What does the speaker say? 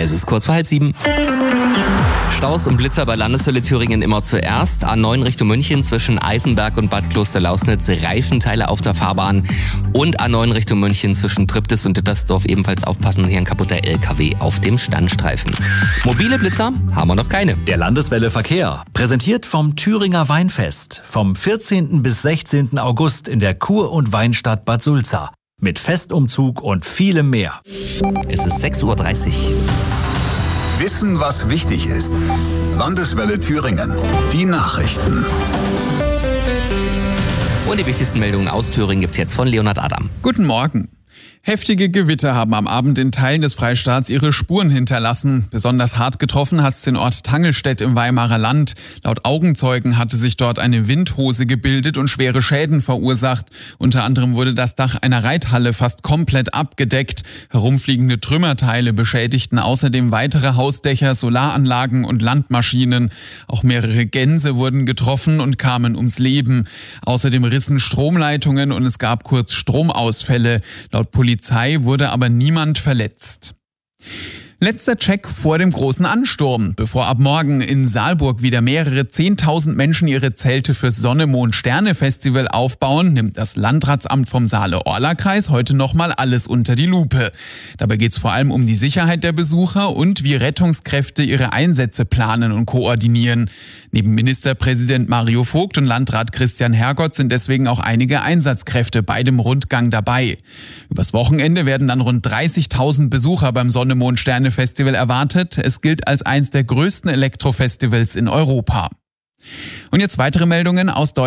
Es ist kurz vor 6:30. Staus und Blitzer bei Landeswelle Thüringen immer zuerst. A9 Richtung München zwischen Eisenberg und Bad Klosterlausnitz, Reifenteile auf der Fahrbahn. Und A9 Richtung München zwischen Triptis und Dittersdorf ebenfalls aufpassen, hier ein kaputter LKW auf dem Standstreifen. Mobile Blitzer haben wir noch keine. Der Landeswelle Verkehr, präsentiert vom Thüringer Weinfest, vom 14. bis 16. August in der Kur- und Weinstadt Bad Sulza. Mit Festumzug und vielem mehr. Es ist 6:30 Uhr. Wissen, was wichtig ist. Landeswelle Thüringen. Die Nachrichten. Und die wichtigsten Meldungen aus Thüringen gibt's jetzt von Leonhard Adam. Guten Morgen. Heftige Gewitter haben am Abend in Teilen des Freistaats ihre Spuren hinterlassen. Besonders hart getroffen hat's den Ort Tangelstedt im Weimarer Land. Laut Augenzeugen hatte sich dort eine Windhose gebildet und schwere Schäden verursacht. Unter anderem wurde das Dach einer Reithalle fast komplett abgedeckt. Herumfliegende Trümmerteile beschädigten außerdem weitere Hausdächer, Solaranlagen und Landmaschinen. Auch mehrere Gänse wurden getroffen und kamen ums Leben. Außerdem rissen Stromleitungen und es gab kurz Stromausfälle. Laut Polizei wurde aber niemand verletzt. Letzter Check vor dem großen Ansturm. Bevor ab morgen in Saalburg wieder mehrere 10.000 Menschen ihre Zelte fürs Sonne-Mond-Sterne-Festival aufbauen, nimmt das Landratsamt vom Saale-Orla-Kreis heute nochmal alles unter die Lupe. Dabei geht es vor allem um die Sicherheit der Besucher und wie Rettungskräfte ihre Einsätze planen und koordinieren. Neben Ministerpräsident Mario Vogt und Landrat Christian Hergott sind deswegen auch einige Einsatzkräfte bei dem Rundgang dabei. Übers Wochenende werden dann rund 30.000 Besucher beim Sonne-Mond-Sterne-Festival erwartet. Es gilt als eins der größten Elektrofestivals in Europa. Und jetzt weitere Meldungen aus Deutschland.